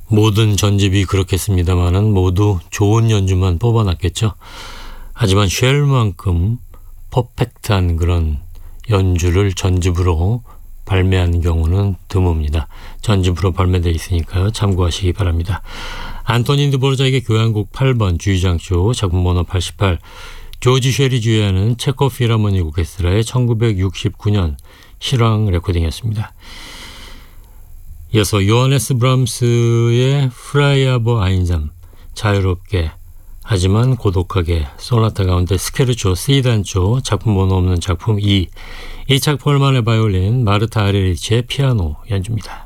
모든 전집이 그렇겠습니다만은 모두 좋은 연주만 뽑아놨겠죠. 하지만 쉘만큼 퍼펙트한 그런 연주를 전집으로 발매한 경우는 드뭅니다. 전집으로 발매되어 있으니까요. 참고하시기 바랍니다. 안토닌 드보르작의 교향곡 8번 주의장조 작품 번호 88 조지 쉘이 주의하는 체코프 필하모닉 오케스트라의 1969년 실황 레코딩이었습니다. 이어서 요하네스 브람스의 프라이아버 아인잠 자유롭게 하지만 고독하게 소나타 가운데 스케르초 C단조 작품 번호 없는 작품 2 이 작품을 만의 바이올린 마르타 아레리치의 피아노 연주입니다.